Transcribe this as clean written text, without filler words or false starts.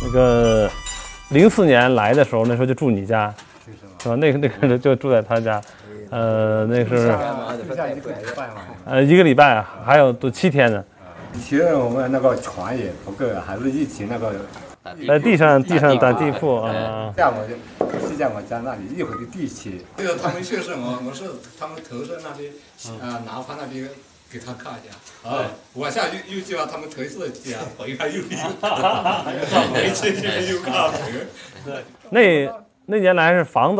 那个04年来的时候，那时候就住你家，是吧？那个就住在他家，那是1个礼拜啊，还有都7天呢。 以前我们那个床也不够，还是一起那个在地上打地铺啊。 在我家那里，一会儿就地起。 这个他们确实，我是他们投射那边拿盘那边给他看一下啊，往下又叫他们投射家，回来又看，回去又看。 那年来是房子。